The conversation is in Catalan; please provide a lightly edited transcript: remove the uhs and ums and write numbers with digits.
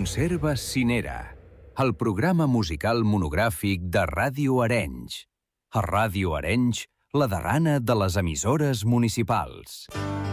Conserva Cinera, el programa musical monogràfic de Ràdio Arenys. A Ràdio Arenys, la darrana de les emissores municipals.